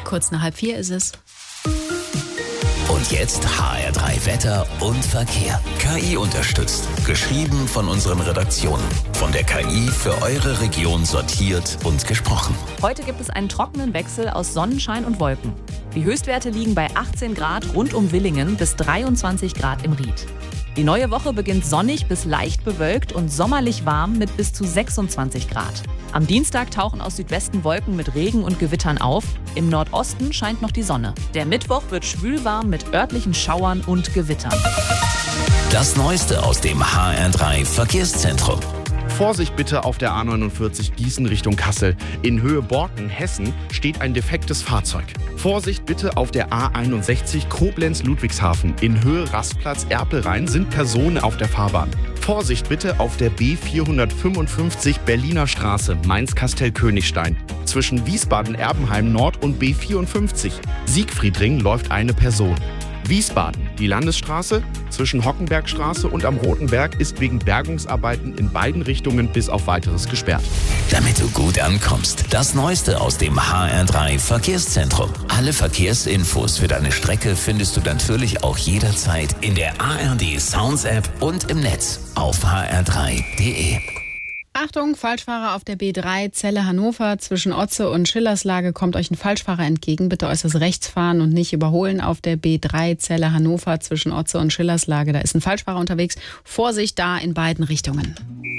Kurz nach 3:30 ist es. Und jetzt HR3 Wetter und Verkehr. KI unterstützt. Geschrieben von unseren Redaktionen. Von der KI für eure Region sortiert und gesprochen. Heute gibt es einen trockenen Wechsel aus Sonnenschein und Wolken. Die Höchstwerte liegen bei 18 Grad rund um Villingen bis 23 Grad im Ried. Die neue Woche beginnt sonnig bis leicht bewölkt und sommerlich warm mit bis zu 26 Grad. Am Dienstag tauchen aus Südwesten Wolken mit Regen und Gewittern auf. Im Nordosten scheint noch die Sonne. Der Mittwoch wird schwülwarm mit örtlichen Schauern und Gewittern. Das Neueste aus dem HR3 Verkehrszentrum. Vorsicht bitte auf der A49 Gießen Richtung Kassel. In Höhe Borken, Hessen, steht ein defektes Fahrzeug. Vorsicht bitte auf der A61 Koblenz-Ludwigshafen. In Höhe Rastplatz Erpelrhein sind Personen auf der Fahrbahn. Vorsicht bitte auf der B455 Berliner Straße, Mainz-Kastell-Königstein. Zwischen Wiesbaden-Erbenheim Nord und B54. Siegfriedring läuft eine Person. Wiesbaden, die Landesstraße zwischen Hockenbergstraße und am Rotenberg ist wegen Bergungsarbeiten in beiden Richtungen bis auf Weiteres gesperrt. Damit du gut ankommst, das Neueste aus dem HR3 Verkehrszentrum. Alle Verkehrsinfos für deine Strecke findest du natürlich auch jederzeit in der ARD Sounds App und im Netz auf hr3.de. Achtung, Falschfahrer auf der B3 Celle-Hannover. Zwischen Otze und Schillerslage kommt euch ein Falschfahrer entgegen. Bitte äußerst rechts fahren und nicht überholen auf der B3 Celle-Hannover zwischen Otze und Schillerslage. Da ist ein Falschfahrer unterwegs. Vorsicht da in beiden Richtungen.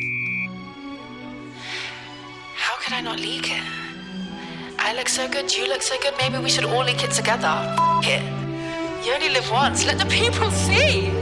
How could I not leak it? I look so good, you look so good. Maybe we should all leak it together. It. You only live once. Let the people see.